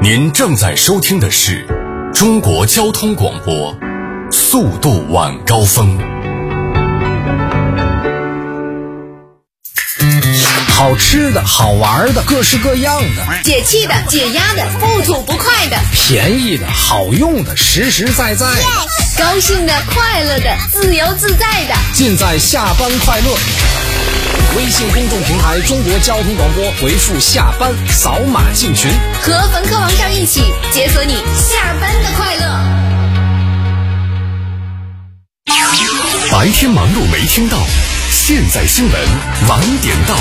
您正在收听的是中国交通广播速度晚高峰。 好吃的好玩的各式各样的， 解气的解压的不吐不快的， 便宜的好用的实实在在， 高兴的快乐的自由自在的， 尽在下班快乐。微信公众平台中国交通广播，回复下班扫码进群， 和冯客王上一起解锁你下班的快乐。 白天忙碌没听到，现在新闻晚点到。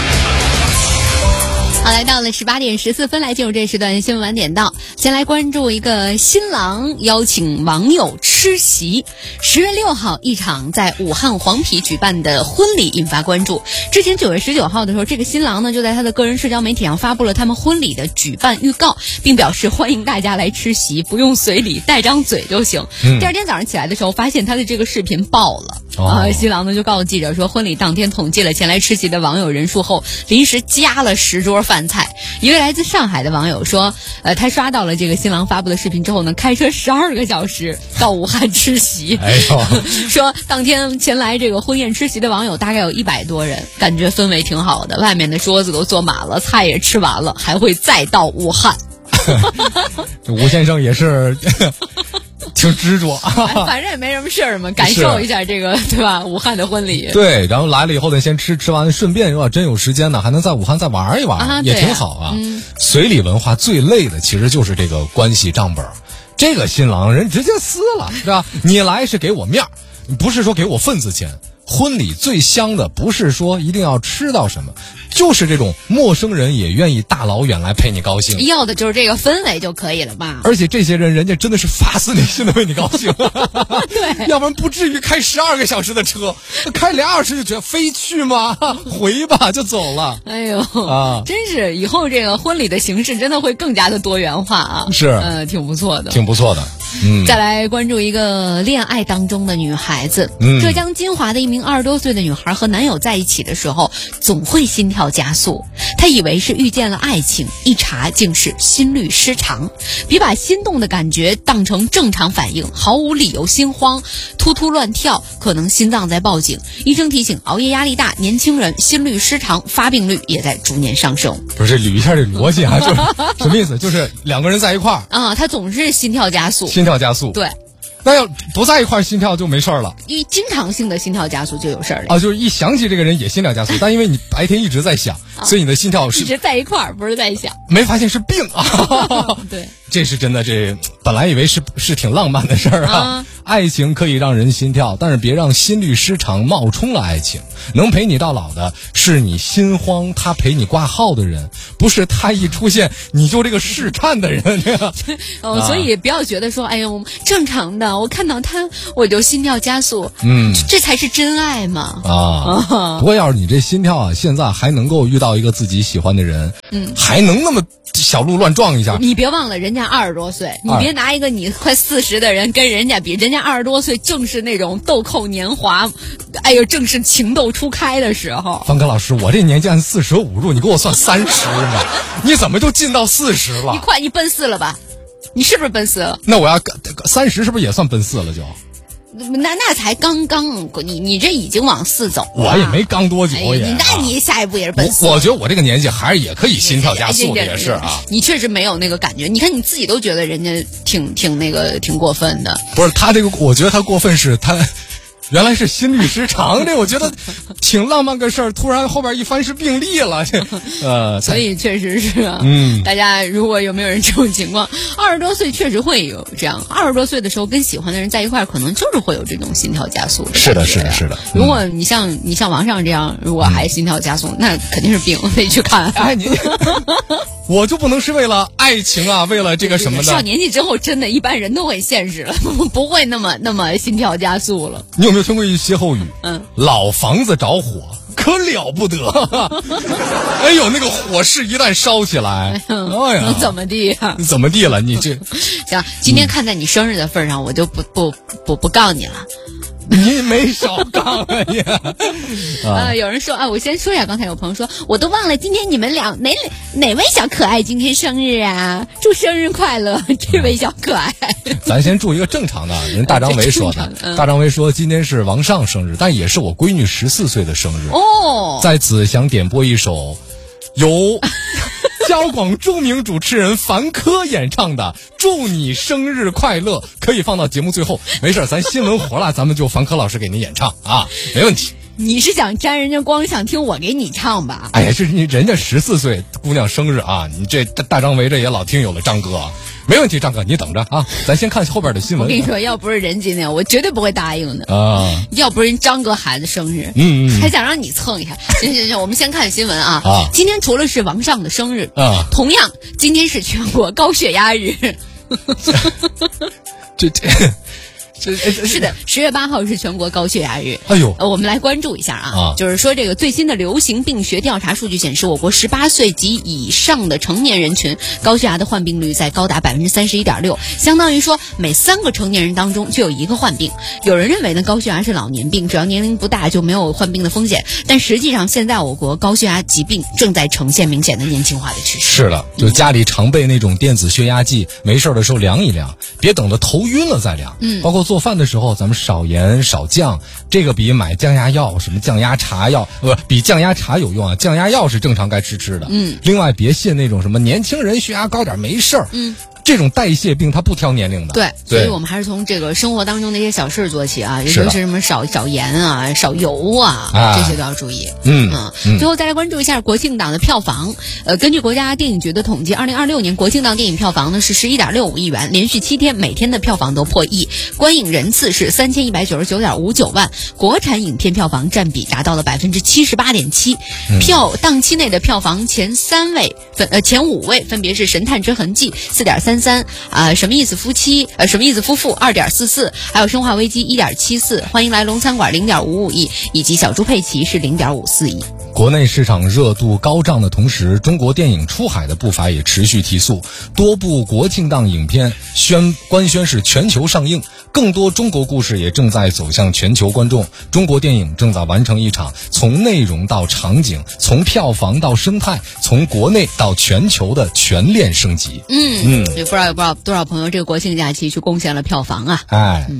好，来到了18点14分，来进入这时段新闻晚点到。先来关注一个新郎邀请网友吃席。10月6号，一场在武汉黄陂举办的婚礼引发关注。之前9月19号的时候，这个新郎呢就在他的个人社交媒体上发布了他们婚礼的举办预告，并表示欢迎大家来吃席，不用随礼，带张嘴就行。第二天早上起来的时候，发现他的这个视频爆了。新郎呢就告诉记者说，婚礼当天统计了前来吃席的网友人数后，临时加了10桌饭菜。一位来自上海的网友说，他刷到了这个新郎发布的视频之后呢，开车12个小时到武汉吃席。说当天前来这个婚宴吃席的网友大概有100多人，感觉氛围挺好的，外面的桌子都坐满了，菜也吃完了，还会再到武汉。 吴先生也是挺执着， 反正也没什么事儿嘛，感受一下这个对吧？武汉的婚礼。 对，然后来了以后呢，先吃完，顺便如果真有时间呢，还能在武汉再玩一玩，也挺好啊。随礼文化最累的其实就是这个关系账本。这个新郎人直接撕了，是吧？你来是给我面儿，不是说给我份子钱。婚礼最香的不是说一定要吃到什么，就是这种陌生人也愿意大老远来陪你高兴， 要的就是这个氛围就可以了吧。 而且这些人家真的是发自内心的为你高兴。 对， 要不然不至于开12个小时的车，开2小时就觉得非去吗？回吧就走了。 哎呦啊，真是以后这个婚礼的形式真的会更加的多元化啊。 是， 挺不错的， 挺不错的。 再来关注一个恋爱当中的女孩子。浙江金华的一名20多岁的女孩和男友在一起的时候，总会心跳加速。她以为是遇见了爱情，一查竟是心律失常。别把心动的感觉当成正常反应，毫无理由心慌，突突乱跳，可能心脏在报警。医生提醒，熬夜压力大，年轻人心律失常发病率也在逐年上升。 不是，捋一下这逻辑啊，就是什么意思？就是两个人在一块儿啊，他总是心跳加速。 心跳加速， 对。 那要不在一块儿，心跳就没事儿了。 一经常性的心跳加速就有事儿了啊，就是一想起这个人也心跳加速，但因为你白天一直在想，所以你的心跳是一直在一块儿，不是在想， 没发现是病啊。 对， 这是真的，这本来以为是挺浪漫的事儿啊。爱情可以让人心跳，但是别让心律失常冒充了爱情。能陪你到老的是你心慌他陪你挂号的人，不是他一出现你就这个试探的人。 所以不要觉得说，哎呦，正常的，我看到他我就心跳加速，这才是真爱嘛。 不过要是你这心跳啊，现在还能够遇到一个自己喜欢的人，还能那么小路乱撞一下， 你别忘了人家20多岁，你别拿一个你快40的人跟人家比，人家20多岁正是那种豆蔻年华，哎呦，正是情窦初开的时候。 方哥老师，我这年纪按45入，你给我算30嘛？你怎么就进到40了？ 你奔4了吧？你是不是奔4了？ 那我要30是不是也算奔4了就？ 那才刚，你这已经往4走了。 我也没刚多久也。 那你下一步也是奔4。 我觉得我这个年纪还是也可以心跳加速的，也是啊。 你确实没有那个感觉，你看你自己都觉得人家挺过分的。 不是他这个，我觉得他过分是他。原来是心律失常，这我觉得挺浪漫个事儿，突然后边一翻是病例了， 所以确实是啊。大家如果有没有人这种情况，20多岁确实会有这样，20多岁的时候跟喜欢的人在一块儿，可能就是会有这种心跳加速的。 是的。 如果你像王上这样，如果还心跳加速，那肯定是病，得去看。 哎，你我就不能是为了爱情啊，为了这个什么的。 上年纪之后，真的一般人都很现实了，不会那么心跳加速了。 你有没有听过一歇后语？老房子着火可了不得。哎呦，那个火势一旦烧起来，哎呀， 能怎么地呀？ 怎么地了？你这行，今天看在你生日的份上，我就不告你了。 你没少杠啊你！ 有人说啊，我先说一下，刚才有朋友说，我都忘了今天你们俩哪位小可爱今天生日啊？祝生日快乐，这位小可爱。 咱先祝一个正常的，人大张伟说的。大张伟说今天是王上生日，但也是我闺女14岁的生日。 哦， 在此想点播一首由交广著名主持人樊科演唱的《祝你生日快乐》，可以放到节目最后。没事，咱新闻活了，咱们就樊科老师给您演唱啊，没问题。 你是想沾人家光，想听我给你唱吧？ 哎呀，这是人家14岁姑娘生日啊，你这大张伟这也老听友了，张哥。没问题，张哥，你等着啊！咱先看后边的新闻。 我跟你说，要不是人今天，我绝对不会答应的啊！ 要不是人张哥孩子生日，还想让你蹭一下。行，我们先看新闻啊！今天除了是王上的生日啊，同样今天是全国高血压日。是的，10月8号是全国高血压日。 哎呦， 我们来关注一下啊，就是说这个最新的流行病学调查数据显示，我国18岁及以上的成年人群高血压的患病率在高达31.6%，相当于说每3个成年人当中就有1个患病。有人认为呢，高血压是老年病，只要年龄不大就没有患病的风险，但实际上现在我国高血压疾病正在呈现明显的年轻化的趋势。 是的，就家里常备那种电子血压计，没事的时候量一量，别等到头晕了再量。包括做饭的时候咱们少盐少酱，这个比买降压药什么降压茶药比降压茶有用啊，降压药是正常该吃的。另外别信那种什么年轻人血压高点没事儿。这种代谢病它不挑年龄的。 对，所以我们还是从这个生活当中的一些小事做起啊，尤其是什么少盐啊、少油啊，这些都要注意。最后再来关注一下国庆档的票房。根据国家电影局的统计，2026年国庆档电影票房呢是11.65亿元，连续7天每天的票房都破亿，观影人次是3199.59万，国产影片票房占比达到了78.7%。档期内的票房前5位分别是《神探之痕迹》4.33什么意思夫妻什么意思夫妇2.44，还有《生化危机》1.74，欢迎来龙餐馆0.55亿，以及小猪佩奇是0.54亿。 国内市场热度高涨的同时，中国电影出海的步伐也持续提速，多部国庆档影片官宣是全球上映，更多中国故事也正在走向全球观众。中国电影正在完成一场从内容到场景，从票房到生态，从国内到全球的全链升级。 也不知道有多少朋友这个国庆假期去贡献了票房啊。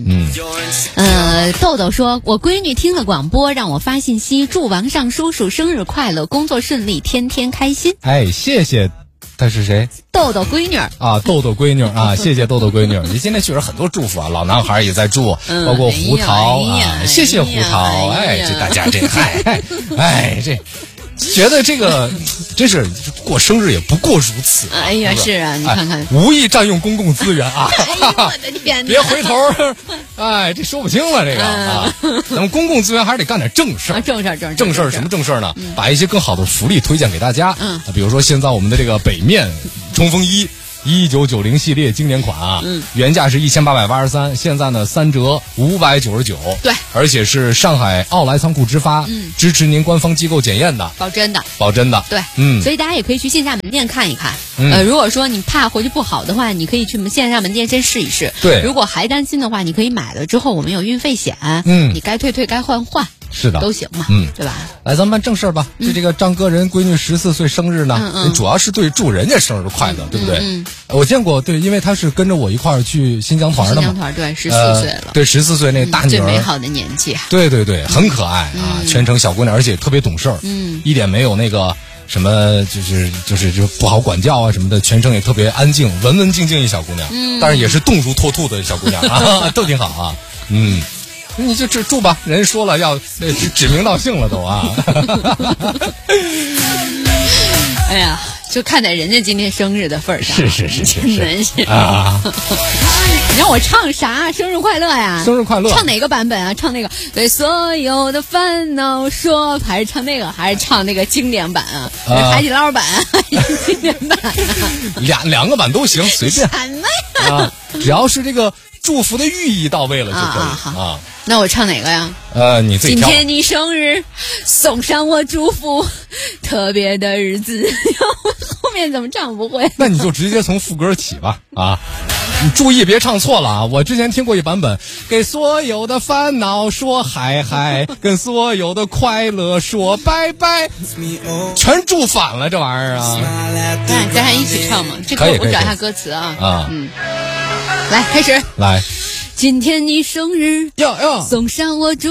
豆豆说，我闺女听了广播让我发信息，祝王上叔叔生日快乐，工作顺利，天天开心。 哎，谢谢。他是谁？ 豆豆闺女啊，豆豆闺女啊，谢谢豆豆闺女。你今天确实很多祝福啊，老男孩也在祝，包括胡桃啊，谢谢胡桃。哎，这大家这这觉得这个真是过生日也不过如此。 哎呀，是啊，你看看， 无意占用公共资源啊！ 哎呦我的天哪， 别回头，哎，这说不清了这个啊。咱们公共资源还是得干点正事儿。正事儿什么正事儿呢？把一些更好的福利推荐给大家。比如说现在我们的这个北面冲锋衣。1990系列经典款啊，原价是1883，现在呢3折599。 对， 而且是上海奥莱仓库直发，支持您官方机构检验的， 保真的。 对， 所以大家也可以去线下门店看一看。如果说你怕回去不好的话，你可以去线下门店先试一试。 对， 如果还担心的话，你可以买了之后我们有运费险，你该退该换。 是的， 都行嘛，对吧？ 来，咱们办正事儿吧。这个张哥人闺女14岁生日呢，主要是祝人家生日快乐，对不对？我见过，对，因为他是跟着我一块儿去新疆团的嘛。 新疆团对，14岁了。 对，14岁那大女儿， 最美好的年纪。 对，很可爱啊，全程小姑娘，而且特别懂事儿，一点没有那个什么就不好管教啊什么的，全程也特别安静，文文静静一小姑娘，但是也是动如脱兔的小姑娘啊，都挺好啊，你就祝吧，人说了要指名道姓了都啊。 哎呀，就看在人家今天生日的份儿上， 是真是啊。 你让我唱啥？生日快乐呀！ 生日快乐！ 唱哪个版本啊？唱那个对所有的烦恼说，还是唱那个，还是唱那个经典版啊？海底捞版还是经典版两个版都行，随便。 什么呀？ 只要是这个祝福的寓意到位了就可以啊。 那我唱哪个呀？ 你自己挑。 今天你生日，送上我祝福，特别的日子。后面怎么唱不会？ 那你就直接从副歌起吧啊。 你注意别唱错了啊！我之前听过一版本，给所有的烦恼说嗨嗨，跟所有的快乐说拜拜，全注反了这玩意儿啊！ 咱还一起唱嘛？这歌我找一下歌词啊。来开始。 来， 今天你生日， 哟， 送上我祝